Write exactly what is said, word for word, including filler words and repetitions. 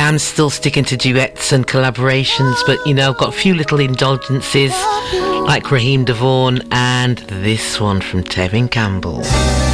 am still sticking to duets and collaborations, but you know, I've got a few little indulgences like Raheem DeVaughn and this one from Tevin Campbell.